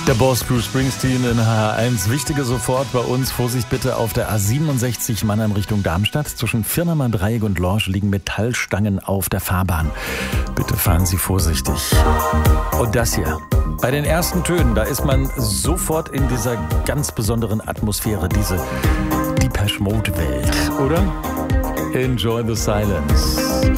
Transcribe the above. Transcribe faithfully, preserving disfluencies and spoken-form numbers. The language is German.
Der Boss Bruce Springsteen in H eins. Wichtige sofort bei uns. Vorsicht bitte auf der A siebenundsechzig Mannheim Richtung Darmstadt. Zwischen Firnamer Dreieck und Lorsch liegen Metallstangen auf der Fahrbahn. Bitte fahren Sie vorsichtig. Und das hier. Bei den ersten Tönen, da ist man sofort in dieser ganz besonderen Atmosphäre, diese Depeche Mode Welt, oder? Enjoy the silence.